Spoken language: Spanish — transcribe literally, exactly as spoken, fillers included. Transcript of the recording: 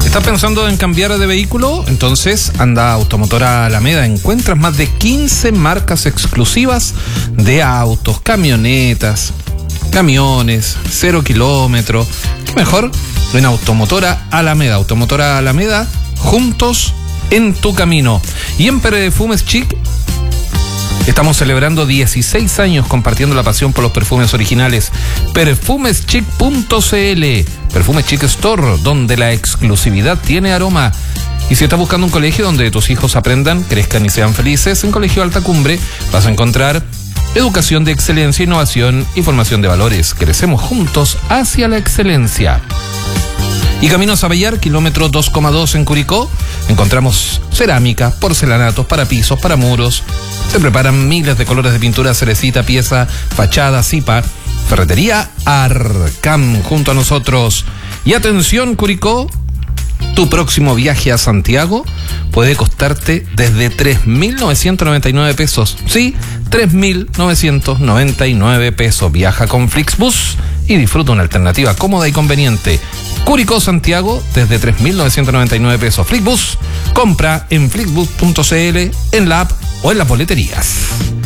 ¿Estás pensando en cambiar de vehículo? Entonces anda a Automotora Alameda. Encuentras más de quince marcas exclusivas de autos, camionetas, camiones, cero kilómetros. ¿Qué mejor? En Automotora Alameda. Automotora Alameda, juntos en tu camino. Y en Perfumes Chic estamos celebrando dieciséis años compartiendo la pasión por los perfumes originales. Perfumes Chic punto c l, Perfumes Chic Store, donde la exclusividad tiene aroma. Y si estás buscando un colegio donde tus hijos aprendan, crezcan y sean felices, en Colegio Alta Cumbre vas a encontrar educación de excelencia, innovación y formación de valores. Crecemos juntos hacia la excelencia. Y Camino a Saballar, kilómetro dos coma dos en Curicó, encontramos cerámica, porcelanatos para pisos, para muros. Se preparan miles de colores de pintura, cerecita, pieza, fachada, zipa. Ferretería Arcam, junto a nosotros. Y atención, Curicó, tu próximo viaje a Santiago puede costarte desde tres mil novecientos noventa y nueve pesos. Sí, tres mil novecientos noventa y nueve pesos. Viaja con Flixbus y disfruta una alternativa cómoda y conveniente. Curicó, Santiago, desde tres mil novecientos noventa y nueve pesos. Flixbus, compra en flixbus punto c l, en la app o en las boleterías.